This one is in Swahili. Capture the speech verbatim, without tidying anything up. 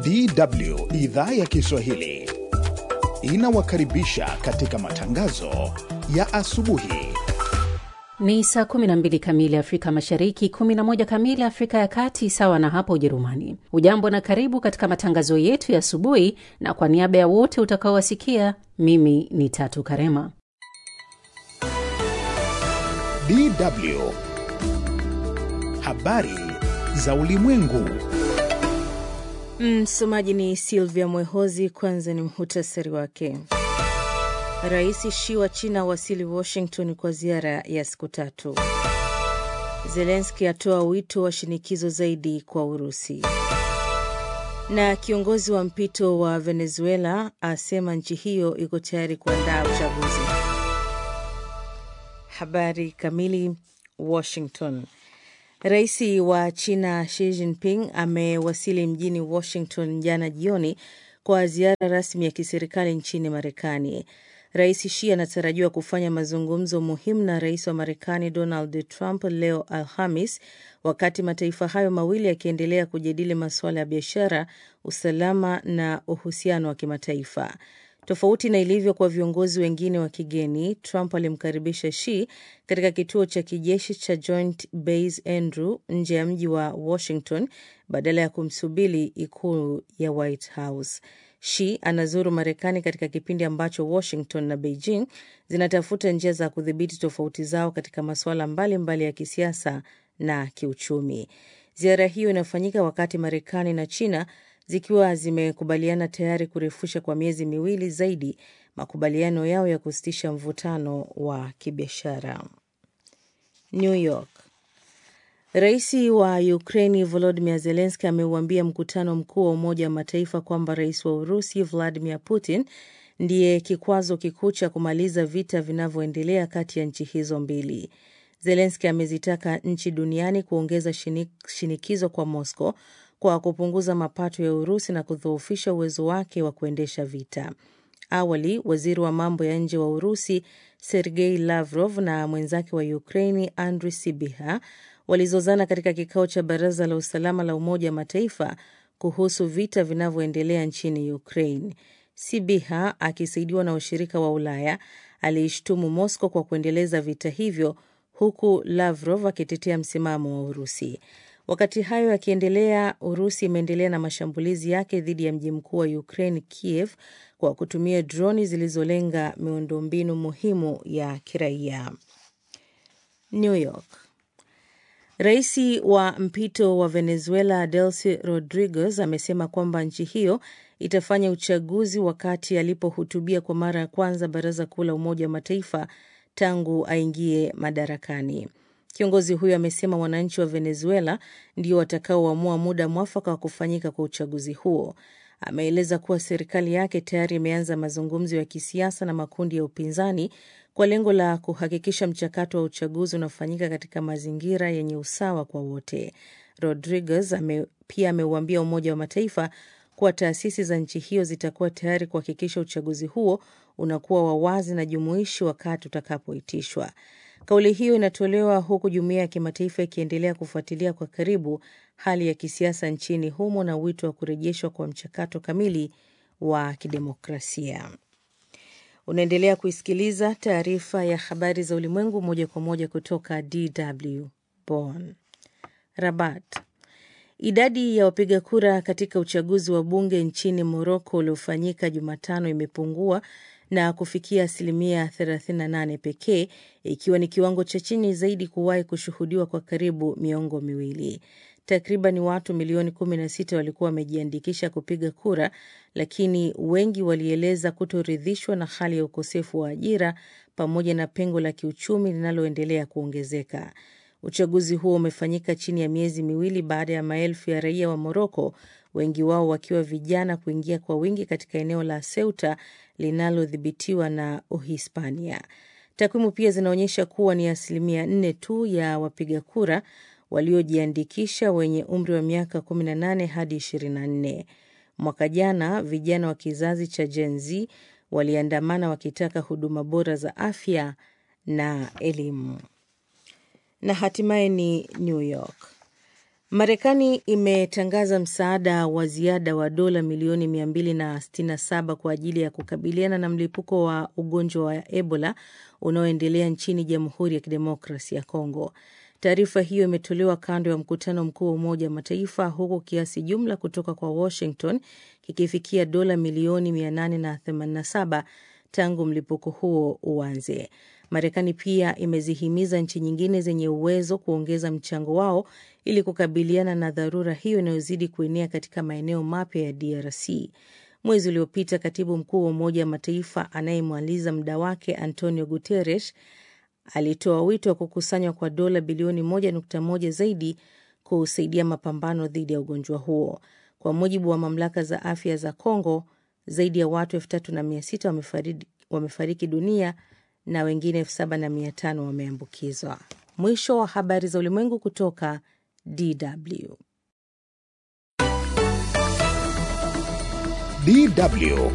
D W idhaa ya Kiswahili inawakaribisha katika matangazo ya asubuhi. Ni saa kumi na mbili kamili Afrika Mashariki, kumi na moja kamili Afrika ya Kati, sawa na hapo Ujerumani. Ujambo na karibu katika matangazo yetu ya asubuhi, na kwa niaba ya wote utakaowasikia, mimi ni Tatu Karema. D W habari za ulimwengu. Msomaji ni Silvia Mwehozi. Kwanza ni muhtasari wake. Rais Xi wa China wasili Washington kwa ziara ya siku tatu. Zelensky atoa wito wa shinikizo zaidi kwa Urusi. Na kiongozi wa mpito wa Venezuela asema nchi hiyo iko tayari kuandaa uchaguzi. Habari kamili. Washington. Rais wa China Xi Jinping amewasili mjini Washington jana jioni kwa ziara rasmi ya kiserikali nchini Marekani. Rais Xi anatarajiwa kufanya mazungumzo muhimu na rais wa Marekani Donald Trump leo Alhamis, wakati mataifa hayo mawili yakiendelea kujadili masuala ya biashara, usalama na uhusiano wa kimataifa. Tofauti na ilivyo kwa viongozi wengine wa kigeni, Trump alimkaribisha Xi katika kituo cha kijeshi cha Joint Base Andrew nje ya mji wa Washington badala ya kumsubiri ikulu ya White House. Xi anazuru Marekani katika kipindi ambacho Washington na Beijing zinatafuta njia za kudhibiti tofauti zao katika masuala mbalimbali ya kisiasa na kiuchumi. Ziara hiyo inafanyika wakati Marekani na China zikiwa zimekubaliana tayari kurefusha kwa miezi miwili zaidi makubaliano yao ya kusitisha mvutano wa kibiashara. New York. Rais wa Ukraine Volodymyr Zelensky ameuambia mkutano mkuu wa Umoja wa Mataifa kwamba rais wa Urusi Vladimir Putin ndiye kikwazo kikuu cha kumaliza vita vinavyoendelea kati ya nchi hizo mbili. Zelensky amezitaka nchi duniani kuongeza shinikizo kwa Moscow kwa kupunguza mapato ya Urusi na kudhoofisha uwezo wake wa kuendesha vita. Awali, waziri wa mambo ya nje wa Urusi Sergei Lavrov na mwenzake wa Ukraine Andriy Sybiha walizozana katika kikao cha Baraza la Usalama la Umoja wa Mataifa kuhusu vita vinavyoendelea nchini Ukraine. Sybiha, akisaidiwa na washirika wa Ulaya, aliishtumu Moscow kwa kuendeleza vita hivyo, huku Lavrov akitetea msimamo wa Urusi. Wakati hayo yakiendelea, Urusi imeendelea na mashambulizi yake dhidi ya mji mkuu wa Ukraine Kiev kwa kutumia droni zilizolenga miundombinu muhimu ya kiraia. New York. Rais wa mpito wa Venezuela Delcy Rodriguez amesema kwamba nchi hiyo itafanya uchaguzi wakati alipohutubia kwa mara ya kwanza Baraza Kuu la Umoja wa Mataifa tangu aingie madarakani. Kiongozi huyo amesema wananchi wa Venezuela ndio watakaoamua muda mwafaka wa kufanyika kwa uchaguzi huo. Ameeleza kuwa serikali yake tayari imeanza mazungumzo ya kisiasa na makundi ya upinzani kwa lengo la kuhakikisha mchakato wa uchaguzi unafanyika katika mazingira yenye usawa kwa wote. Rodriguez ame, pia ameuambia Umoja wa Mataifa kuwa taasisi za nchi hiyo zitakuwa tayari kuhakikisha uchaguzi huo unakuwa wa wazi na jumuishi wakati utakapoitishwa. Kauli hiyo inatolewa huku jumuiya ya kimataifa ikiendelea kufuatilia kwa karibu hali ya kisiasa nchini humo na wito wa kurejeshwa kwa mchakato kamili wa kidemokrasia. Unaendelea kuisikiliza taarifa ya habari za ulimwengu moja kwa moja kutoka D W Bonn. Rabat. Idadi ya wapiga kura katika uchaguzi wa bunge nchini Morocco uliofanyika Jumatano imepungua na kufikia asilimia thelathini na nane pekee, ikiwa ni kiwango cha chini zaidi kuwahi kushuhudiwa kwa karibu miongo miwili. Takriban watu milioni kumi na sita walikuwa wamejiandikisha kupiga kura, lakini wengi walieleza kutoridhishwa na hali ya ukosefu wa ajira pamoja na pengo la kiuchumi linaloendelea kuongezeka. Uchaguzi huo umefanyika chini ya miezi miwili baada ya maelfu ya raia wa Morocco, wengi wao wakiwa vijana, kuingia kwa wingi katika eneo la Ceuta linalodhibitiwa na Uhispania. Takwimu pia zinaonyesha kuwa ni asilimia nne tu ya wapiga kura waliojiandikisha wenye umri wa miaka kumi na nane hadi ishirini na nne. Mwaka jana, vijana wa kizazi cha Gen Z waliandamana wakitaka huduma bora za afya na elimu. Na hatimaye ni New York. Marekani imetangaza msaada wa ziada wa dola milioni mia mbili sitini na saba kwa ajili ya kukabiliana na mlipuko wa ugonjwa wa Ebola unaoendelea nchini Jamhuri ya Kidemokrasia ya Kongo. Taarifa hiyo imetolewa kando ya mkutano mkuu wa Umoja wa Mataifa, huku kiasi jumla kutoka kwa Washington kikifikia dola milioni mia nane themanini na saba tangu mlipuko huo uanze. Marekani pia imezihimiza nchi nyingine zenye uwezo kuongeza mchango wao ili kukabiliana na dharura hiyo inayozidi kuenea katika maeneo mapya ya D R C. Mwezi uliopita, katibu mkuu wa Umoja wa Mataifa anayemaliza muda wake Antonio Guterres alitoa wito wa kukusanywa kwa dola bilioni moja nukta moja zaidi kusaidia mapambano dhidi ya ugonjwa huo. Kwa mujibu wa mamlaka za afya za Kongo, zaidi ya watu elfu tatu na mia sita wamefariki, wamefariki dunia na wengine elfu saba na mia tano wameambukizwa. Mwisho wa habari za ulimwengu kutoka D W. D W